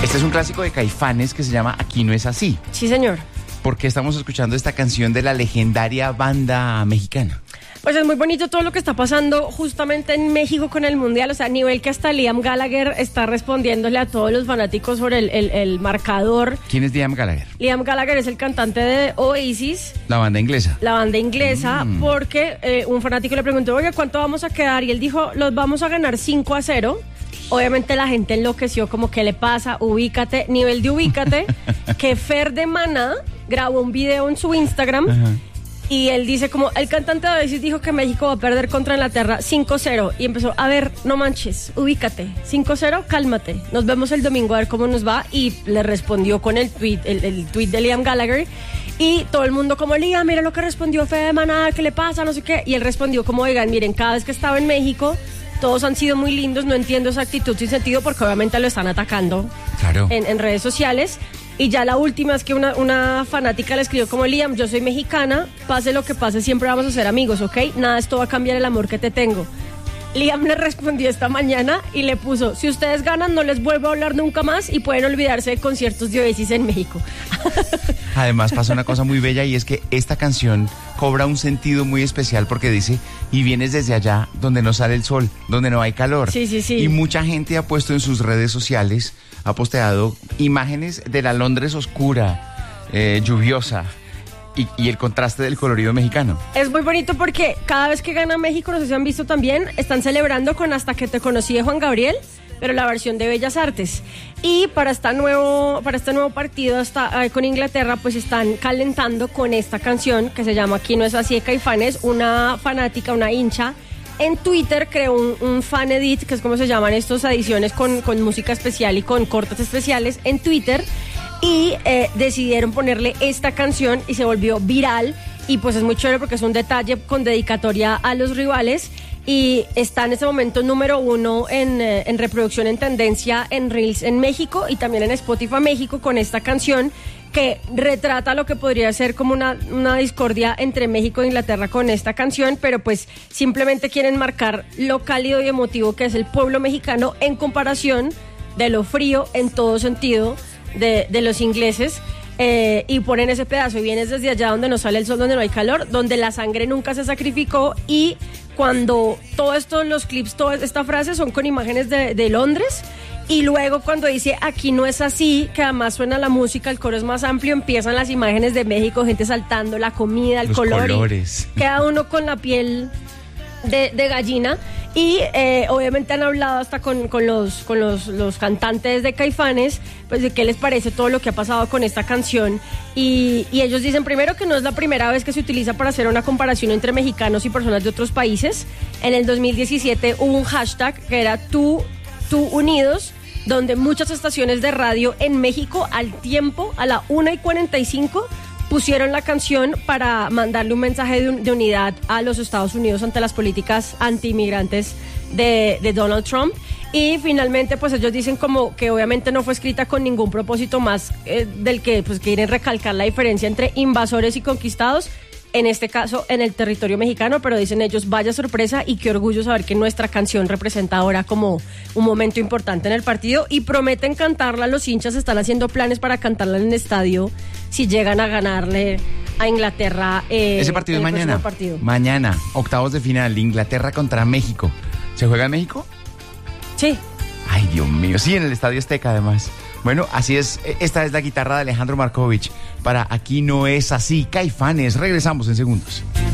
Este es un clásico de Caifanes que se llama Aquí no es así. Sí, señor. Porque estamos escuchando esta canción de la legendaria banda mexicana. Pues es muy bonito todo lo que está pasando justamente en México con el Mundial, o sea, a nivel que hasta Liam Gallagher está respondiéndole a todos los fanáticos sobre el marcador. ¿Quién es Liam Gallagher? Liam Gallagher es el cantante de Oasis. La banda inglesa. La banda inglesa, porque un fanático le preguntó, oye, ¿cuánto vamos a quedar? Y él dijo, los vamos a ganar 5-0. Obviamente la gente enloqueció, como, ¿qué le pasa? Ubícate, nivel de ubícate, que Fer de Maná grabó un video en su Instagram. Ajá. Y él dice como, el cantante de Oasis dijo que México va a perder contra Inglaterra 5-0. Y empezó, a ver, no manches, ubícate, 5-0, cálmate. Nos vemos el domingo a ver cómo nos va. Y le respondió con el tweet de Liam Gallagher. Y todo el mundo como, Liam, mira lo que respondió Fede de Maná, ¿qué le pasa? No sé qué. Y él respondió como, oigan, miren, cada vez que estaba en México, todos han sido muy lindos, no entiendo esa actitud sin sentido porque obviamente lo están atacando. Claro. En redes sociales. Y ya la última es que una fanática le escribió como, Liam, yo soy mexicana, pase lo que pase, siempre vamos a ser amigos, ¿ok? Nada, esto va a cambiar el amor que te tengo. Liam le respondió esta mañana y le puso, si ustedes ganan no les vuelvo a hablar nunca más y pueden olvidarse de conciertos de Oasis en México. Además pasa una cosa muy bella y es que esta canción cobra un sentido muy especial porque dice, y vienes desde allá donde no sale el sol, donde no hay calor. Sí, sí, sí. Y mucha gente ha puesto en sus redes sociales, ha posteado imágenes de la Londres oscura, lluviosa. Y el contraste del colorido mexicano. Es muy bonito porque cada vez que gana México, no sé si han visto también, están celebrando con Hasta que te conocí de Juan Gabriel, pero la versión de Bellas Artes. Y para este nuevo partido con Inglaterra, pues están calentando con esta canción que se llama Aquí no es así de Caifanes. Una fanática, una hincha, en Twitter creó un fan edit, que es como se llaman estas ediciones con música especial y con cortes especiales en Twitter. Y decidieron ponerle esta canción y se volvió viral. Y pues es muy chévere porque es un detalle con dedicatoria a los rivales. Y está en este momento número 1 en reproducción en tendencia en Reels en México y también en Spotify México con esta canción que retrata lo que podría ser como una discordia entre México e Inglaterra con esta canción, pero pues simplemente quieren marcar lo cálido y emotivo que es el pueblo mexicano en comparación de lo frío en todo sentido de los ingleses. Y ponen ese pedazo y vienes desde allá donde no sale el sol, donde no hay calor, donde la sangre nunca se sacrificó. Y cuando todo esto, los clips, toda esta frase son con imágenes de Londres. Y luego cuando dice aquí no es así, que además suena la música, el coro es más amplio, empiezan las imágenes de México, gente saltando, la comida, el color, colores. Y queda uno con la piel de gallina. Y obviamente han hablado hasta con los cantantes de Caifanes, pues de qué les parece todo lo que ha pasado con esta canción. Y ellos dicen primero que no es la primera vez que se utiliza para hacer una comparación entre mexicanos y personas de otros países. En el 2017 hubo un hashtag que era tú unidos, donde muchas estaciones de radio en México al tiempo, a la 1:45, pusieron la canción para mandarle un mensaje de unidad a los Estados Unidos ante las políticas anti-inmigrantes de Donald Trump. Y finalmente pues ellos dicen como que obviamente no fue escrita con ningún propósito más del que pues quieren recalcar la diferencia entre invasores y conquistados, en este caso en el territorio mexicano, pero dicen ellos, vaya sorpresa y qué orgullo saber que nuestra canción representa ahora como un momento importante en el partido, y prometen cantarla. Los hinchas están haciendo planes para cantarla en el estadio si llegan a ganarle a Inglaterra. Ese partido es mañana. Mañana, octavos de final, Inglaterra contra México. ¿Se juega en México? Sí. Ay, Dios mío, sí, en el Estadio Azteca además. Bueno, así es, esta es la guitarra de Alejandro Markovich para Aquí no es así, Caifanes. Regresamos en segundos.